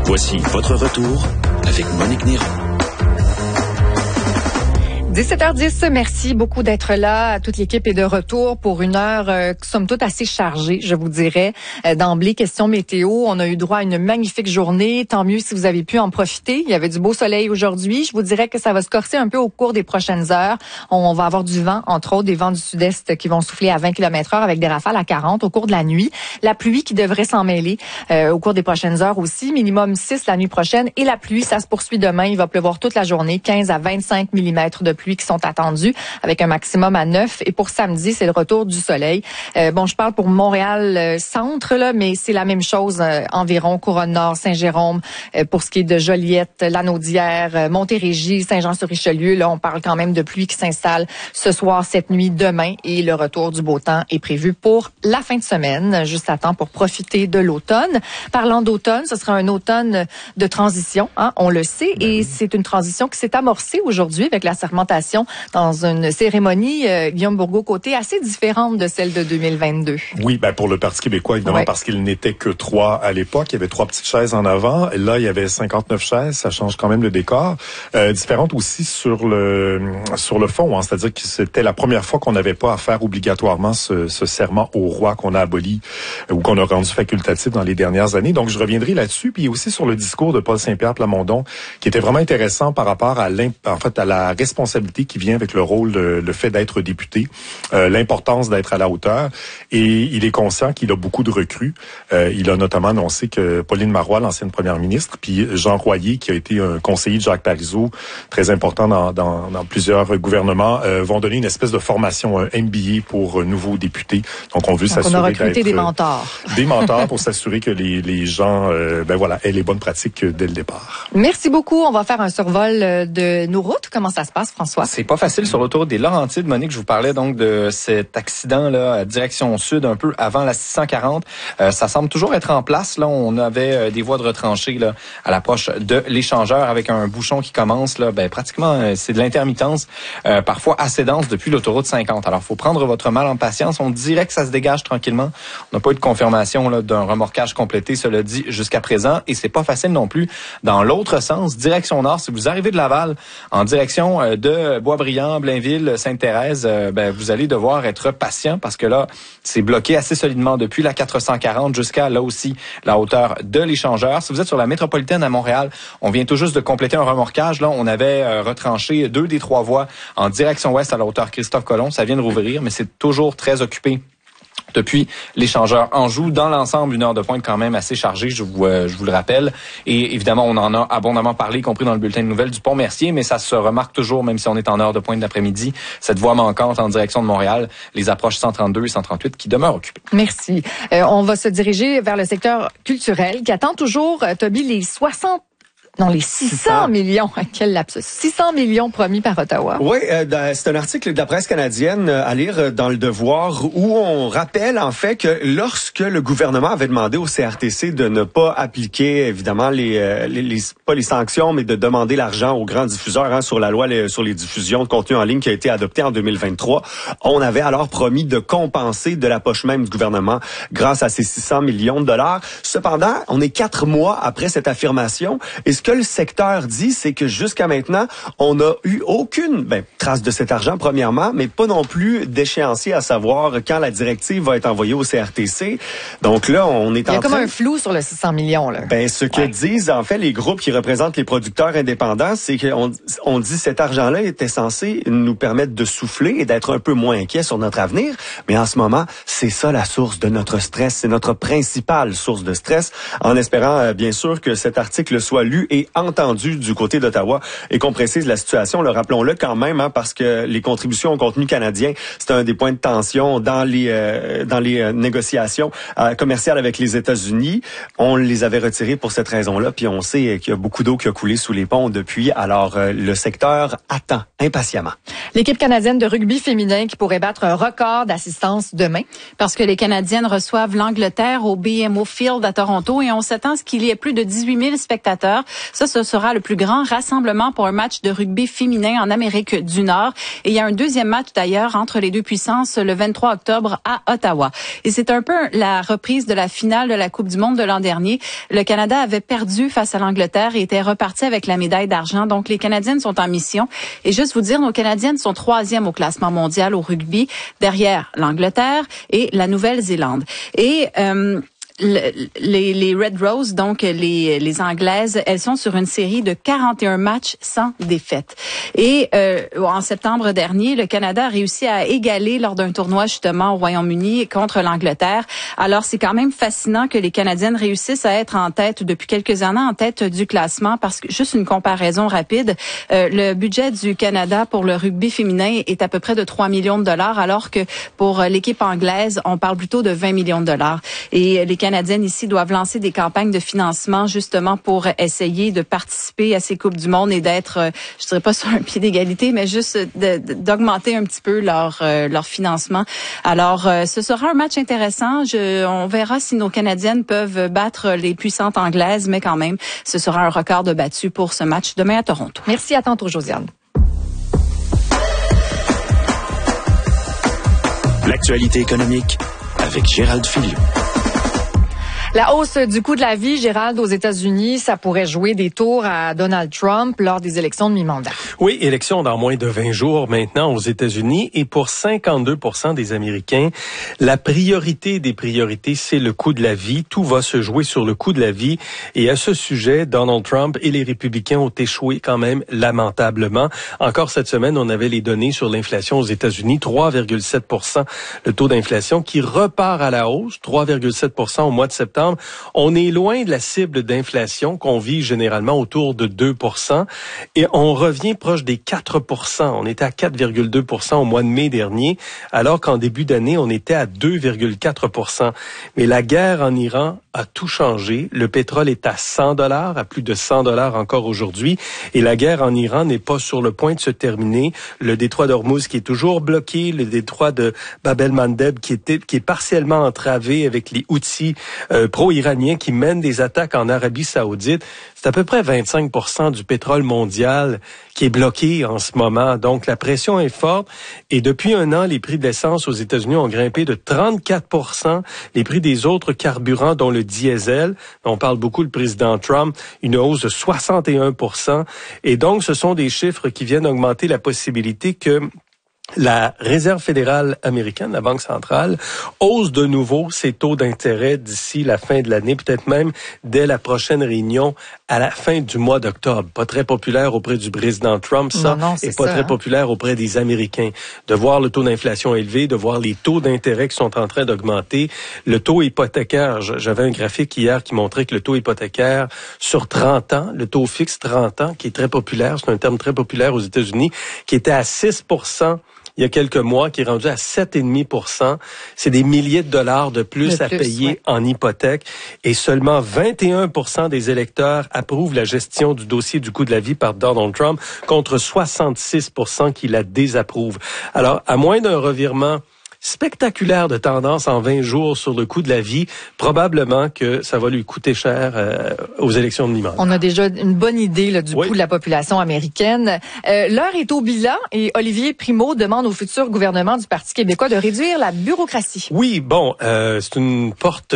Voici votre retour avec Monique Néron. 17h10, merci beaucoup d'être là. Toute l'équipe est de retour pour une heure, somme toute assez chargée, je vous dirais. D'emblée, question météo. On a eu droit à une magnifique journée. Tant mieux si vous avez pu en profiter. Il y avait du beau soleil aujourd'hui. Je vous dirais que ça va se corser un peu au cours des prochaines heures. On va avoir du vent, entre autres, des vents du sud-est qui vont souffler à 20 km/h avec des rafales à 40 au cours de la nuit. La pluie qui devrait s'en mêler au cours des prochaines heures aussi. Minimum 6 la nuit prochaine. Et la pluie, ça se poursuit demain. Il va pleuvoir toute la journée. 15 à 25 mm de pluie qui sont attendus avec un maximum à 9. Et pour samedi, c'est le retour du soleil. Je parle pour Montréal centre, là, mais c'est la même chose environ Couronne-Nord, Saint-Jérôme, pour ce qui est de Joliette, Lanaudière, Montérégie, Saint-Jean-sur-Richelieu. Là, on parle quand même de pluie qui s'installe ce soir, cette nuit, demain. Et le retour du beau temps est prévu pour la fin de semaine, juste à temps pour profiter de l'automne. Parlant d'automne, ce sera un automne de transition, hein, on le sait. Et c'est une transition qui s'est amorcée aujourd'hui avec la sermentation dans une cérémonie, Guillaume Bourgault-Côté, assez différente de celle de 2022. Oui, pour le Parti québécois, évidemment, parce qu'il n'était que 3 à l'époque. Il y avait 3 petites chaises en avant. Là, il y avait 59 chaises. Ça change quand même le décor. Différente aussi sur le fond, hein, c'est-à-dire que c'était la première fois qu'on n'avait pas à faire obligatoirement ce serment au roi qu'on a aboli ou qu'on a rendu facultatif dans les dernières années. Donc, je reviendrai là-dessus. Puis aussi sur le discours de Paul Saint-Pierre Plamondon, qui était vraiment intéressant par rapport à la responsabilité qui vient avec le rôle, le fait d'être député, l'importance d'être à la hauteur. Et il est conscient qu'il a beaucoup de recrues. Il a notamment annoncé que Pauline Marois, l'ancienne première ministre, puis Jean Royer, qui a été un conseiller de Jacques Parizeau, très important dans plusieurs gouvernements, vont donner une espèce de formation, un MBA pour nouveaux députés. Donc, on veut s'assurer on a recruté des mentors. Des mentors pour s'assurer que les gens aient les bonnes pratiques dès le départ. Merci beaucoup. On va faire un survol de nos routes. Comment ça se passe, François? C'est pas facile sur l'autoroute des Laurentides, Monique. Je vous parlais donc de cet accident-là, direction sud, un peu avant la 640. Ça semble toujours être en place. Là, on avait des voies de retranchées là, à l'approche de l'échangeur avec un bouchon qui commence là, pratiquement, c'est de l'intermittence, parfois assez dense depuis l'autoroute 50. Alors, faut prendre votre mal en patience. On dirait que ça se dégage tranquillement. On n'a pas eu de confirmation là, d'un remorquage complété, cela dit, jusqu'à présent. Et c'est pas facile non plus dans l'autre sens, direction nord. Si vous arrivez de Laval en direction de Boisbriand, Blainville, Sainte-Thérèse, vous allez devoir être patient parce que là, c'est bloqué assez solidement depuis la 440 jusqu'à là aussi la hauteur de l'échangeur. Si vous êtes sur la métropolitaine à Montréal, on vient tout juste de compléter un remorquage. Là, on avait retranché 2 des 3 voies en direction ouest à la hauteur Christophe-Colomb. Ça vient de rouvrir, mais c'est toujours très occupé depuis l'échangeur Anjou. Dans l'ensemble, une heure de pointe quand même assez chargée, je vous le rappelle. Et évidemment, on en a abondamment parlé, y compris dans le bulletin de nouvelles du Pont-Mercier, mais ça se remarque toujours, même si on est en heure de pointe d'après-midi, cette voie manquante en direction de Montréal, les approches 132 et 138 qui demeurent occupées. Merci. On va se diriger vers le secteur culturel qui attend toujours, Toby, les 600 millions. Quel lapsus. 600 millions promis par Ottawa. Oui, c'est un article de la presse canadienne à lire dans Le Devoir où on rappelle en fait que lorsque le gouvernement avait demandé au CRTC de ne pas appliquer évidemment pas les sanctions, mais de demander l'argent aux grands diffuseurs sur la loi sur les diffusions de contenu en ligne qui a été adoptée en 2023, on avait alors promis de compenser de la poche même du gouvernement grâce à ces 600 millions de dollars. Cependant, on est 4 mois après cette affirmation et ce que le secteur dit, c'est que jusqu'à maintenant, on n'a eu aucune trace de cet argent, premièrement, mais pas non plus d'échéancier à savoir quand la directive va être envoyée au CRTC. Donc là, on est en train... Il y a comme un flou sur le 600 millions. Là. Ce que disent, en fait, les groupes qui représentent les producteurs indépendants, c'est qu'on dit cet argent-là était censé nous permettre de souffler et d'être un peu moins inquiets sur notre avenir. Mais en ce moment, c'est ça la source de notre stress. C'est notre principale source de stress, en espérant, bien sûr, que cet article soit lu et entendu du côté d'Ottawa et qu'on précise la situation. Rappelons-le quand même, parce que les contributions au contenu canadien, c'est un des points de tension dans les négociations commerciales avec les États-Unis. On les avait retirés pour cette raison-là, puis on sait qu'il y a beaucoup d'eau qui a coulé sous les ponts depuis. Alors, le secteur attend impatiemment. L'équipe canadienne de rugby féminin qui pourrait battre un record d'assistance demain. Parce que les Canadiennes reçoivent l'Angleterre au BMO Field à Toronto et on s'attend à ce qu'il y ait plus de 18 000 spectateurs. Ça, ce sera le plus grand rassemblement pour un match de rugby féminin en Amérique du Nord. Et il y a un deuxième match d'ailleurs entre les deux puissances le 23 octobre à Ottawa. Et c'est un peu la reprise de la finale de la Coupe du monde de l'an dernier. Le Canada avait perdu face à l'Angleterre et était reparti avec la médaille d'argent. Donc les Canadiennes sont en mission. Et juste vous dire, nos Canadiennes sont 3e au classement mondial au rugby, derrière l'Angleterre et la Nouvelle-Zélande. Et les Red Rose, donc les Anglaises, elles sont sur une série de 41 matchs sans défaite. Et en septembre dernier, le Canada a réussi à égaler lors d'un tournoi justement au Royaume-Uni contre l'Angleterre. Alors c'est quand même fascinant que les Canadiennes réussissent à être en tête depuis quelques années, en tête du classement, parce que juste une comparaison rapide, le budget du Canada pour le rugby féminin est à peu près de 3 millions de dollars, alors que pour l'équipe anglaise, on parle plutôt de 20 millions de dollars. Et les Canadiennes ici doivent lancer des campagnes de financement justement pour essayer de participer à ces Coupes du monde et d'être, je dirais pas sur un pied d'égalité, mais juste d'augmenter un petit peu leur financement. Alors, ce sera un match intéressant. On verra si nos Canadiennes peuvent battre les puissantes anglaises, mais quand même, ce sera un record de battu pour ce match demain à Toronto. Merci, à tantôt, Josiane. L'actualité économique avec Gérald Filion. La hausse du coût de la vie, Gérald, aux États-Unis, ça pourrait jouer des tours à Donald Trump lors des élections de mi-mandat. Oui, élection dans moins de 20 jours maintenant aux États-Unis. Et pour 52% des Américains, la priorité des priorités, c'est le coût de la vie. Tout va se jouer sur le coût de la vie. Et à ce sujet, Donald Trump et les républicains ont échoué quand même lamentablement. Encore cette semaine, on avait les données sur l'inflation aux États-Unis. 3,7% le taux d'inflation qui repart à la hausse. 3,7% au mois de septembre. On est loin de la cible d'inflation qu'on vit généralement autour de 2%. Et on revient proche des 4%. On était à 4,2% au mois de mai dernier, alors qu'en début d'année, on était à 2,4%. Mais la guerre en Iran a tout changé. Le pétrole est à $100, à plus de $100 encore aujourd'hui. Et la guerre en Iran n'est pas sur le point de se terminer. Le détroit d'Ormuz qui est toujours bloqué, le détroit de Bab el-Mandeb qui est partiellement entravé avec les Houthis pro-iraniens qui mènent des attaques en Arabie Saoudite. C'est à peu près 25% du pétrole mondial qui est bloqué en ce moment. Donc, la pression est forte. Et depuis un an, les prix de l'essence aux États-Unis ont grimpé de 34%. Les prix des autres carburants, dont le diesel, dont parle beaucoup le président Trump, une hausse de 61%. Et donc, ce sont des chiffres qui viennent augmenter la possibilité que la Réserve fédérale américaine, la Banque centrale, hausse de nouveau ses taux d'intérêt d'ici la fin de l'année, peut-être même dès la prochaine réunion à la fin du mois d'octobre. Pas très populaire auprès du président Trump, ça, et pas très populaire auprès des Américains. De voir le taux d'inflation élevé, de voir les taux d'intérêt qui sont en train d'augmenter. Le taux hypothécaire, j'avais un graphique hier qui montrait que le taux hypothécaire sur 30 ans, le taux fixe 30 ans, qui est très populaire, c'est un terme très populaire aux États-Unis, qui était à 6%. Il y a quelques mois, qui est rendu à 7,5%. C'est des milliers de dollars de plus à payer en hypothèque. Et seulement 21% des électeurs approuvent la gestion du dossier du coût de la vie par Donald Trump, contre 66% qui la désapprouvent. Alors, à moins d'un revirement spectaculaire de tendance en 20 jours sur le coût de la vie, probablement que ça va lui coûter cher aux élections de mi-mandat. On a déjà une bonne idée là, du coût de la population américaine. L'heure est au bilan et Olivier Primo demande au futur gouvernement du Parti québécois de réduire la bureaucratie. Oui, bon, c'est une porte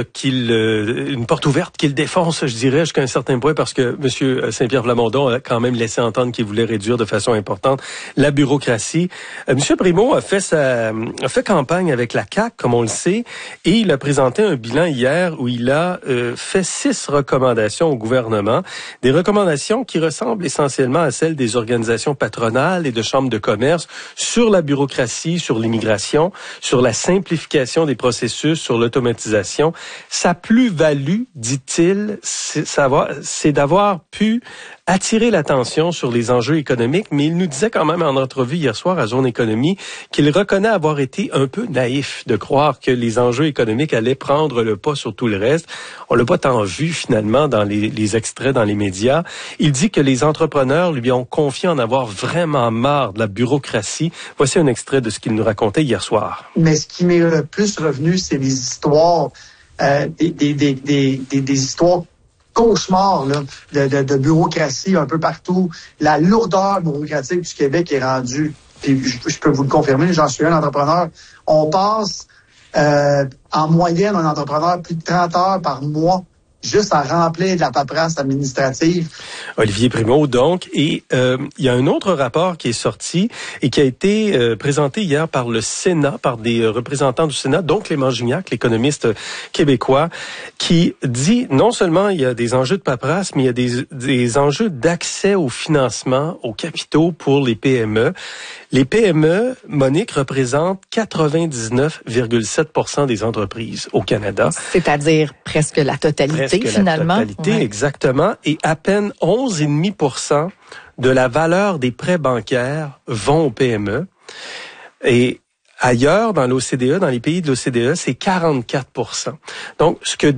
ouverte qu'il défonce, je dirais, jusqu'à un certain point, parce que M. Saint-Pierre Plamondon a quand même laissé entendre qu'il voulait réduire de façon importante la bureaucratie. M. Primo a fait campagne avec la CAQ, comme on le sait, et il a présenté un bilan hier où il a fait 6 recommandations au gouvernement, des recommandations qui ressemblent essentiellement à celles des organisations patronales et de chambres de commerce sur la bureaucratie, sur l'immigration, sur la simplification des processus, sur l'automatisation. Sa plus-value, dit-il, c'est d'avoir pu attirer l'attention sur les enjeux économiques, mais il nous disait quand même en entrevue hier soir à Zone Économie qu'il reconnaît avoir été un peu naïf de croire que les enjeux économiques allaient prendre le pas sur tout le reste. On l'a pas tant vu finalement dans les extraits dans les médias. Il dit que les entrepreneurs lui ont confié en avoir vraiment marre de la bureaucratie. Voici un extrait de ce qu'il nous racontait hier soir. Mais ce qui m'est le plus revenu, c'est les histoires, des histoires cauchemar là, de bureaucratie un peu partout. La lourdeur bureaucratique du Québec est rendue, puis je peux vous le confirmer, j'en suis un entrepreneur, on passe en moyenne un entrepreneur plus de 30 heures par mois juste à remplir de la paperasse administrative. Olivier Primo, donc, et il y a un autre rapport qui est sorti et qui a été présenté hier par le Sénat, par des représentants du Sénat, dont Clément Gignac, l'économiste québécois, qui dit non seulement il y a des enjeux de paperasse, mais il y a des enjeux d'accès au financement, aux capitaux pour les PME. Les PME, Monique, représentent 99,7% des entreprises au Canada. C'est-à-dire presque la totalité, finalement. La totalité, exactement. Et à peine 11,5% de la valeur des prêts bancaires vont aux PME. Et ailleurs, dans l'OCDE, dans les pays de l'OCDE, c'est 44%. Donc, ce que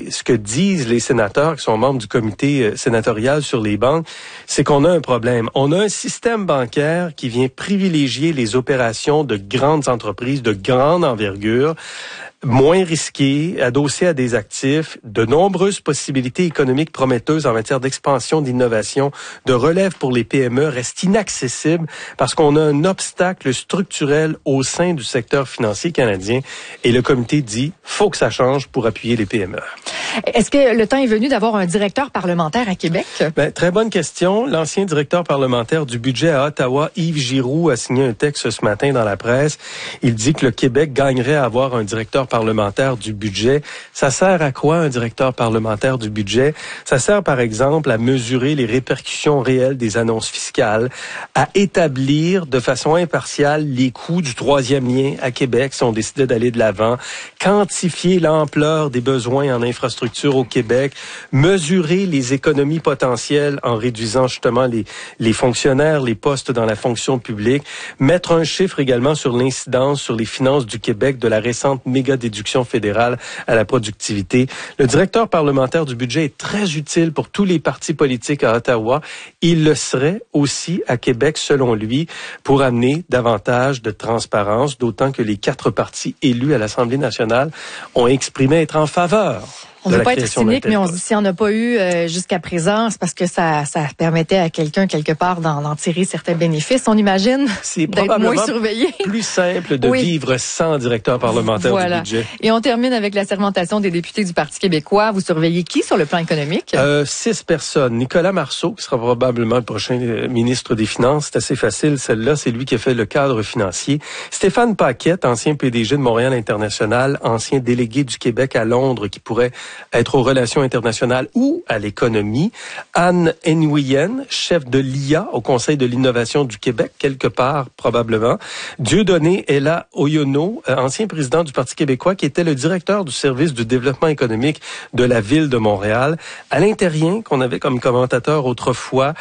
disent les sénateurs qui sont membres du comité sénatorial sur les banques, c'est qu'on a un problème. On a un système bancaire qui vient privilégier les opérations de grandes entreprises, de grande envergure, moins risquées, adossées à des actifs, de nombreuses possibilités économiques prometteuses en matière d'expansion, d'innovation, de relève pour les PME restent inaccessibles parce qu'on a un obstacle structurel au sein du secteur financier canadien et le comité dit faut que ça change pour appuyer les PME. Est-ce que le temps est venu d'avoir un directeur parlementaire à Québec? Très bonne question. L'ancien directeur parlementaire du budget à Ottawa, Yves Giroux, a signé un texte ce matin dans la presse. Il dit que le Québec gagnerait à avoir un directeur parlementaire du budget. Ça sert à quoi un directeur parlementaire du budget? Ça sert par exemple à mesurer les répercussions réelles des annonces fiscales, à établir de façon impartiale les coûts du troisième lien à Québec si on décidait d'aller de l'avant, quantifier l'ampleur des besoins en infrastructure au Québec, mesurer les économies potentielles en réduisant justement les fonctionnaires, les postes dans la fonction publique, mettre un chiffre également sur l'incidence sur les finances du Québec de la récente méga déduction fédérale à la productivité. Le directeur parlementaire du budget est très utile pour tous les partis politiques à Ottawa. Il le serait aussi à Québec, selon lui, pour amener davantage de transparence, d'autant que les 4 partis élus à l'Assemblée nationale ont exprimé être en faveur. On ne veut pas être cynique, mais on se dit s'il n'y en a pas eu jusqu'à présent, c'est parce que ça permettait à quelqu'un, quelque part, d'en tirer certains bénéfices. On imagine d'être moins surveillé. Plus simple de vivre sans directeur parlementaire du budget. Et on termine avec la sermentation des députés du Parti québécois. Vous surveillez qui sur le plan économique? 6 personnes. Nicolas Marceau, qui sera probablement le prochain ministre des Finances. C'est assez facile. Celle-là, c'est lui qui a fait le cadre financier. Stéphane Paquette, ancien PDG de Montréal International, ancien délégué du Québec à Londres, qui pourrait être aux relations internationales ou à l'économie. Anne Nguyen, chef de l'IA au Conseil de l'innovation du Québec, quelque part probablement. Dieudonné Ella Oyono, ancien président du Parti québécois, qui était le directeur du service du développement économique de la ville de Montréal. Alain Terrien, qu'on avait comme commentateur autrefois,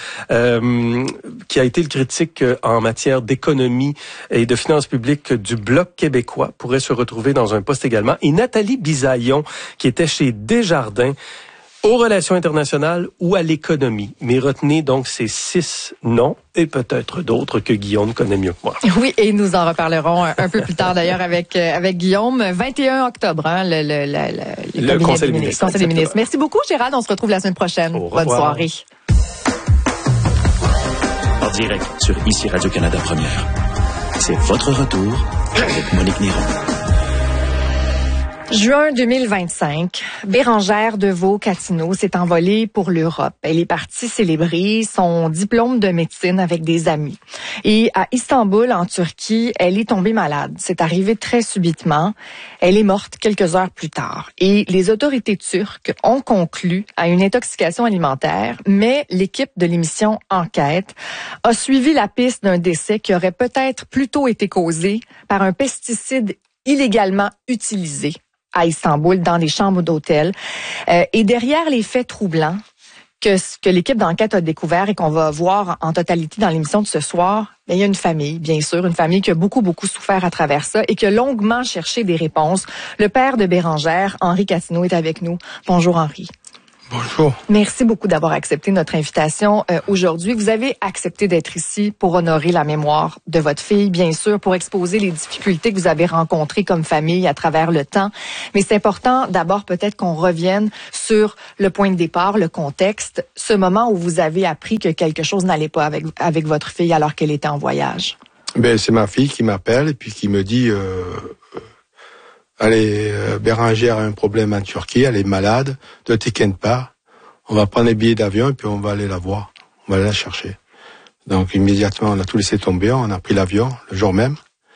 qui a été le critique en matière d'économie et de finances publiques du Bloc québécois, pourrait se retrouver dans un poste également. Et Nathalie Bisaillon, qui était chez Desjardins, aux relations internationales ou à l'économie. Mais retenez donc ces 6 noms et peut-être d'autres que Guillaume connaît mieux que moi. Oui, et nous en reparlerons un peu plus tard d'ailleurs avec Guillaume. 21 octobre, le Conseil des ministres. Merci beaucoup, Gérald. On se retrouve la semaine prochaine. Bonne soirée. En direct sur ici Radio-Canada Première. C'est votre retour avec Monique Néron. Juin 2025, Bérangère Deveau-Cattineau s'est envolée pour l'Europe. Elle est partie célébrer son diplôme de médecine avec des amis. Et à Istanbul, en Turquie, elle est tombée malade. C'est arrivé très subitement. Elle est morte quelques heures plus tard. Et les autorités turques ont conclu à une intoxication alimentaire, mais l'équipe de l'émission Enquête a suivi la piste d'un décès qui aurait peut-être plutôt été causé par un pesticide illégalement utilisé à Istanbul, dans des chambres d'hôtel. Et derrière les faits troublants que l'équipe d'enquête a découvert et qu'on va voir en totalité dans l'émission de ce soir, il y a une famille, bien sûr, une famille qui a beaucoup souffert à travers ça et qui a longuement cherché des réponses. Le père de Bérangère, Henri Cattineau, est avec nous. Bonjour, Henri. Bonjour. Merci beaucoup d'avoir accepté notre invitation aujourd'hui. Vous avez accepté d'être ici pour honorer la mémoire de votre fille, bien sûr, pour exposer les difficultés que vous avez rencontrées comme famille à travers le temps. Mais c'est important d'abord peut-être qu'on revienne sur le point de départ, le contexte, ce moment où vous avez appris que quelque chose n'allait pas avec votre fille alors qu'elle était en voyage. Ben, c'est ma fille qui m'appelle et puis qui me dit allez, Bérangère a un problème en Turquie, elle est malade, ne t'inquiète pas, on va prendre les billets d'avion et puis on va aller la voir, on va aller la chercher. Donc immédiatement, on a tout laissé tomber, on a pris l'avion le jour même.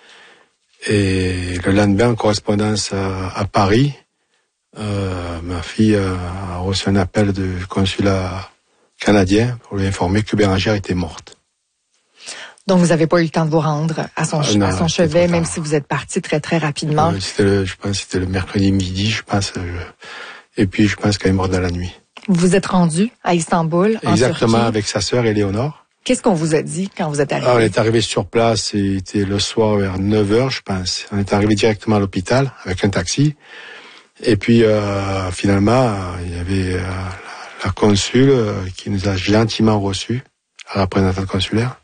Et le lendemain, en correspondance à Paris, ma fille a reçu un appel du consulat canadien pour lui informer que Bérangère était morte. Donc, vous n'avez pas eu le temps de vous rendre à son chevet, même si vous êtes parti très, très rapidement. Je pense que c'était le mercredi midi, et puis je pense qu'elle est morte dans la nuit. Vous vous êtes rendu à Istanbul, en Exactement, Turquie. avec sa sœur Éléonore. Qu'est-ce qu'on vous a dit quand vous êtes arrivé? On est arrivé sur place, c'était le soir vers 9h, je pense. On est arrivé directement à l'hôpital avec un taxi. Et puis, finalement, il y avait la consule qui nous a gentiment reçus, la représentante consulaire.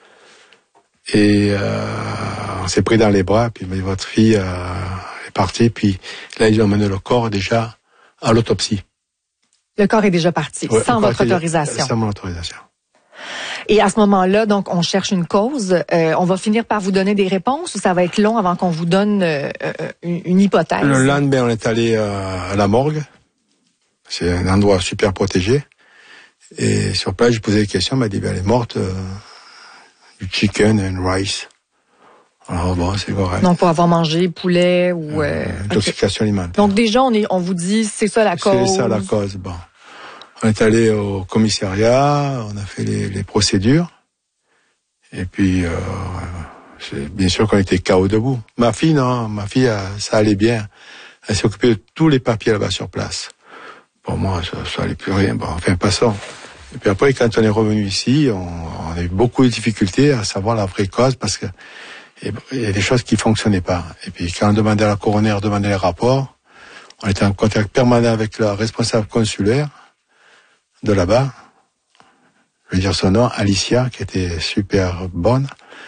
Et on s'est pris dans les bras, puis votre fille est partie, puis là ils ont mené le corps déjà à l'autopsie. Le corps est déjà parti, sans votre autorisation. Sans mon autorisation. Et à ce moment-là, donc, on cherche une cause. On va finir par vous donner des réponses ou ça va être long avant qu'on vous donne une hypothèse? Le lendemain, on est allé à la morgue. C'est un endroit super protégé. Et sur place, je posais des questions, on m'a dit, elle est morte... du chicken and rice. Alors bon, c'est correct. Donc, pour avoir mangé poulet ou... intoxication alimentaire. Donc, déjà, on vous dit, c'est ça la cause. C'est ça la cause, bon. On est allé au commissariat, on a fait les procédures. Et puis, bien sûr qu'on était KO debout. Ma fille, non. Ma fille, ça allait bien. Elle s'est occupée de tous les papiers là-bas sur place. Pour moi, ça allait plus rien. Bon, enfin, passons. Et puis après, quand on est revenu ici, on a eu beaucoup de difficultés à savoir la vraie cause parce que il y a des choses qui fonctionnaient pas. Et puis quand on demandait à la coroner, demandait les rapports, on était en contact permanent avec la responsable consulaire de là-bas. Je vais dire son nom, Alicia, qui était super bonne.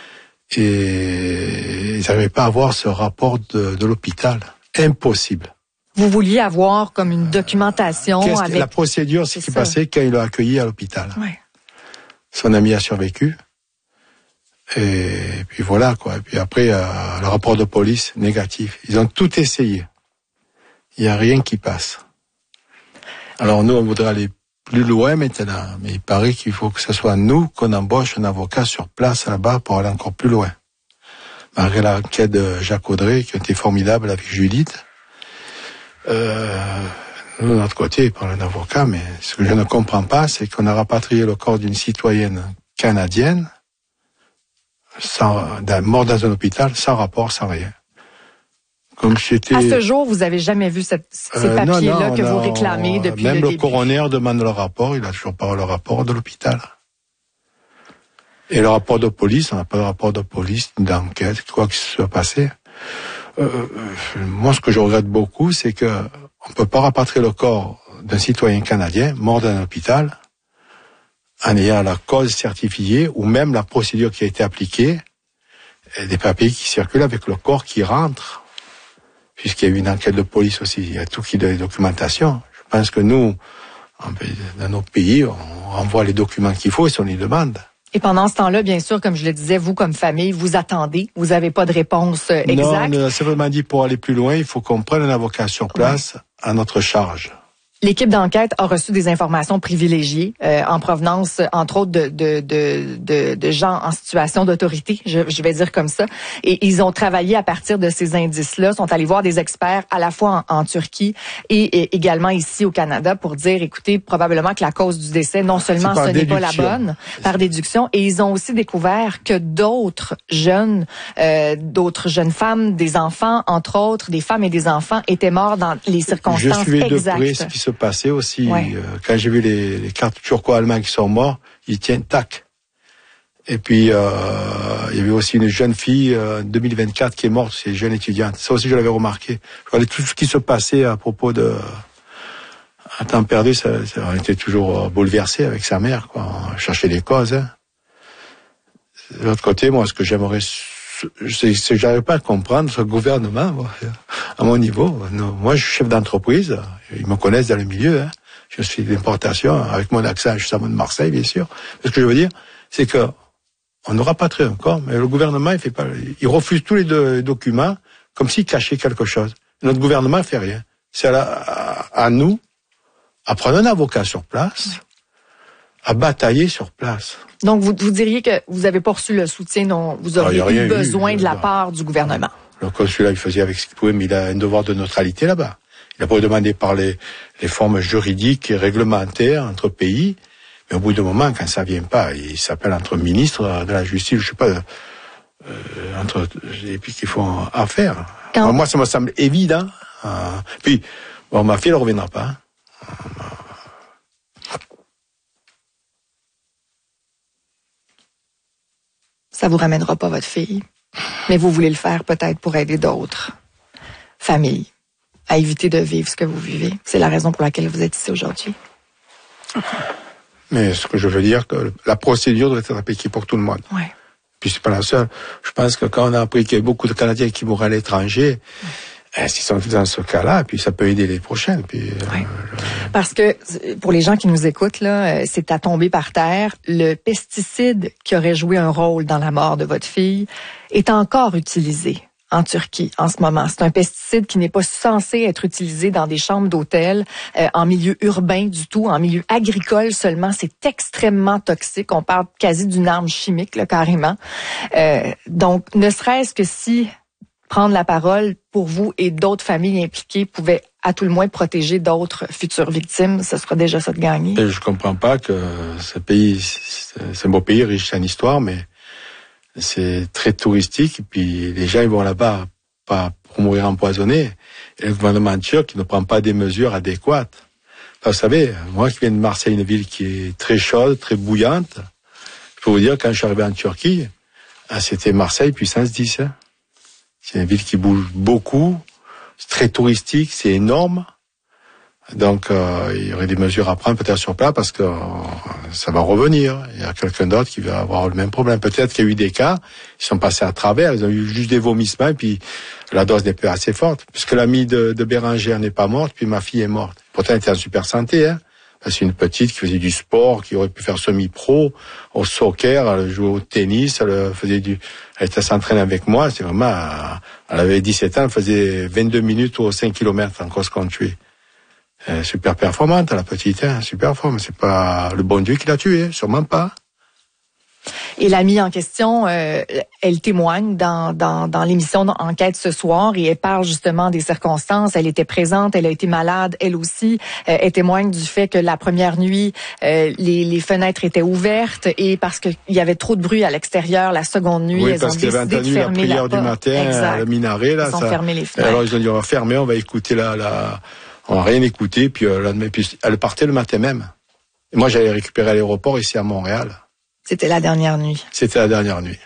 Et ils n'arrivaient pas à avoir ce rapport de l'hôpital. Impossible. Vous vouliez avoir comme une documentation avec... La procédure, c'est ce qui passait quand il l'a accueilli à l'hôpital. Ouais. Son ami a survécu. Et puis voilà, quoi. Et puis après, le rapport de police, négatif. Ils ont tout essayé. Il n'y a rien qui passe. Alors nous, on voudrait aller plus loin maintenant. Mais il paraît qu'il faut que ce soit nous qu'on embauche un avocat sur place là-bas pour aller encore plus loin. Malgré l'enquête de Jacques Audrey, qui a été formidable avec Judith, de notre côté, il parle d'un avocat, mais ce que je ne comprends pas, c'est qu'on a rapatrié le corps d'une citoyenne canadienne, mort dans un hôpital, sans rapport, sans rien. Comme c'était... À ce jour, vous avez jamais vu ces papiers-là que vous réclamez depuis le début? Même le coroner demande le rapport, il a toujours pas le rapport de l'hôpital. Et le rapport de police, on n'a pas de rapport de police, d'enquête, quoi que ce soit passé. Moi, ce que je regrette beaucoup, c'est que on peut pas rapatrier le corps d'un citoyen canadien mort dans un hôpital en ayant la cause certifiée ou même la procédure qui a été appliquée et des papiers qui circulent avec le corps qui rentre, puisqu'il y a eu une enquête de police aussi. Il y a tout qui est documentation. Je pense que nous, dans nos pays, on renvoie les documents qu'il faut et si on les demande. Et pendant ce temps-là, bien sûr, comme je le disais, vous, comme famille, vous attendez. Vous n'avez pas de réponse exacte. Non, on a simplement dit pour aller plus loin, il faut qu'on prenne un avocat sur place à notre charge. L'équipe d'enquête a reçu des informations privilégiées en provenance, entre autres, de gens en situation d'autorité, je vais dire comme ça. Et ils ont travaillé à partir de ces indices-là, sont allés voir des experts à la fois en Turquie et également ici au Canada pour dire, écoutez, probablement que la cause du décès, non seulement ce n'est pas la bonne, par déduction, et ils ont aussi découvert que d'autres jeunes femmes, des enfants, entre autres, des femmes et des enfants, étaient morts dans les circonstances exactes. Je suivais de près ce qui se passait aussi. Ouais. Quand j'ai vu les cartes turco-allemands qui sont morts, ils tiennent tac. Et puis, il y avait aussi une jeune fille, 2024, qui est morte, c'est une jeune étudiante. Ça aussi, je l'avais remarqué. Je regardais tout ce qui se passait à propos à temps perdu, on était toujours bouleversé avec sa mère, quoi. On cherchait les causes, hein. De l'autre côté, moi, ce que j'aimerais, c'est que j'arrive pas à comprendre ce gouvernement, moi, à mon niveau. Non, moi, je suis chef d'entreprise. Ils me connaissent dans le milieu, hein. Je suis d'importation, avec mon accent justement de Marseille, bien sûr. Ce que je veux dire, c'est que on n'aura pas très encore, mais le gouvernement, il refuse tous les documents, comme s'il cachait quelque chose. Notre gouvernement fait rien. C'est à nous, à prendre un avocat sur place, à batailler sur place. Donc, vous diriez que vous n'avez pas reçu le soutien dont vous auriez eu besoin de la part du gouvernement? Le consulat, il faisait avec ce qu'il pouvait, mais il a un devoir de neutralité là-bas. Il n'a pas demandé par les formes juridiques et réglementaires entre pays. Mais au bout d'un moment, quand ça vient pas, il s'appelle entre ministres de la justice, je sais pas, et puis qu'il faut affaire. Moi, ça me semble évident. Puis, bon, ma fille, elle ne reviendra pas. Ça vous ramènera pas votre fille, mais vous voulez le faire peut-être pour aider d'autres familles à éviter de vivre ce que vous vivez. C'est la raison pour laquelle vous êtes ici aujourd'hui. Mais ce que je veux dire, que la procédure doit être appliquée pour tout le monde. Ouais. Puis c'est pas la seule. Je pense que quand on a appris qu'il y a beaucoup de Canadiens qui mourraient à l'étranger, s'ils sont dans ce cas-là, puis ça peut aider les prochaines. Puis, Parce que pour les gens qui nous écoutent, là, c'est à tomber par terre. Le pesticide qui aurait joué un rôle dans la mort de votre fille est encore utilisé en Turquie en ce moment. C'est un pesticide qui n'est pas censé être utilisé dans des chambres d'hôtel, en milieu urbain du tout, en milieu agricole seulement. C'est extrêmement toxique. On parle quasi d'une arme chimique, là, carrément. Donc, ne serait-ce que si prendre la parole pour vous et d'autres familles impliquées pouvait à tout le moins protéger d'autres futures victimes, ce sera déjà ça de gagner. Je comprends pas que ce pays, c'est un beau pays riche en histoire, mais c'est très touristique, et puis les gens ils vont là-bas pas pour mourir empoisonnés. Et le gouvernement turc ne prend pas des mesures adéquates. Enfin, vous savez, moi qui viens de Marseille, une ville qui est très chaude, très bouillante, je peux vous dire, quand je suis arrivé en Turquie, c'était Marseille puissance 10. Hein. C'est une ville qui bouge beaucoup, c'est très touristique, c'est énorme. Donc, il y aurait des mesures à prendre peut-être sur place parce que ça va revenir. Il y a quelqu'un d'autre qui va avoir le même problème. Peut-être qu'il y a eu des cas, ils sont passés à travers, ils ont eu juste des vomissements et puis la dose n'est pas assez forte. Puisque l'amie de Bérangère n'est pas morte, puis ma fille est morte. Pourtant, elle était en super santé, hein. C'est une petite qui faisait du sport, qui aurait pu faire semi-pro, au soccer, elle jouait au tennis, elle était s'entraîner avec moi. C'est vraiment, elle avait 17 ans, elle faisait 22 minutes ou 5 km en cross-country. Super performante, la petite, hein, super forme. C'est pas le bon Dieu qui l'a tuée, sûrement pas. Et l'amie en question, elle témoigne dans l'émission Enquête ce soir et elle parle justement des circonstances. Elle était présente, elle a été malade, elle aussi. Elle témoigne du fait que la première nuit, les fenêtres étaient ouvertes et parce qu'il y avait trop de bruit à l'extérieur, la seconde nuit, elles ont décidé de fermer la porte. Prière du matin, le minaret, là. Ils ont fermé les fenêtres. Alors ils ont dit, on va fermer, on va écouter on va rien écouter, puis elle partait le matin même. Et moi, j'allais récupérer à l'aéroport ici à Montréal. C'était la dernière nuit. C'était la dernière nuit.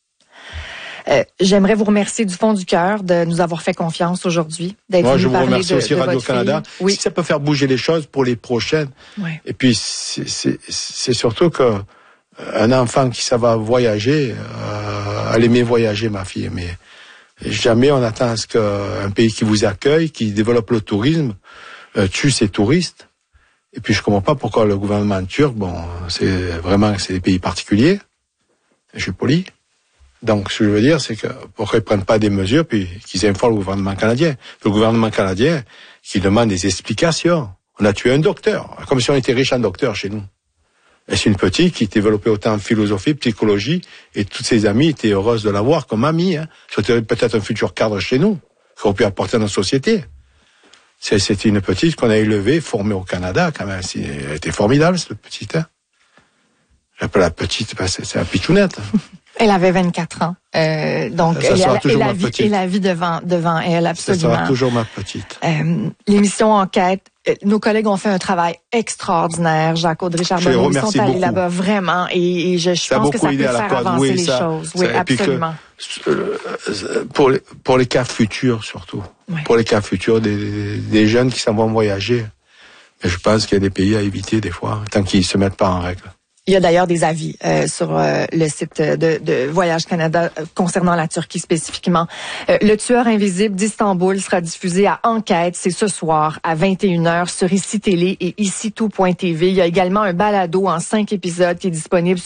J'aimerais vous remercier du fond du cœur de nous avoir fait confiance aujourd'hui, d'être venu parler de votre fille. Moi, je vous remercie aussi Radio-Canada. Oui. Si ça peut faire bouger les choses pour les prochaines. Oui. Et puis, c'est surtout que un enfant qui ça va voyager, elle aimait voyager, ma fille, mais jamais on attend à ce qu'un pays qui vous accueille, qui développe le tourisme, tue ses touristes. Et puis je comprends pas pourquoi le gouvernement turc, c'est des pays particuliers. Je suis poli. Donc ce que je veux dire, c'est que pourquoi ils prennent pas des mesures puis qu'ils informent le gouvernement canadien. Le gouvernement canadien qui demande des explications. On a tué un docteur, comme si on était riche en docteurs chez nous. Et c'est une petite qui développait autant en philosophie, psychologie, et toutes ses amies étaient heureuses de l'avoir comme amie. Hein. C'était peut-être un futur cadre chez nous, qu'on peut apporter à notre société. C'était une petite qu'on a élevée, formée au Canada, quand même. Elle était formidable, cette petite. Hein. J'appelle la petite, c'est la pitounette. Elle avait 24 ans. Donc, elle la vie devant elle, absolument. Ça sera toujours ma petite. L'émission Enquête, nos collègues ont fait un travail extraordinaire. Jacques Audrey Charbonneau, ils sont allés là-bas vraiment. Et je pense que ça peut faire avancer les choses. Oui, absolument. Pour les cas futurs, surtout. Oui. Pour les cas futurs des jeunes qui s'en vont voyager. Mais je pense qu'il y a des pays à éviter des fois, tant qu'ils se mettent pas en règle. Il y a d'ailleurs des avis sur le site de Voyage Canada concernant la Turquie spécifiquement. Le tueur invisible d'Istanbul sera diffusé à Enquête. C'est ce soir à 21h sur ICI Télé et ICI Tout.tv. Il y a également un balado en 5 épisodes qui est disponible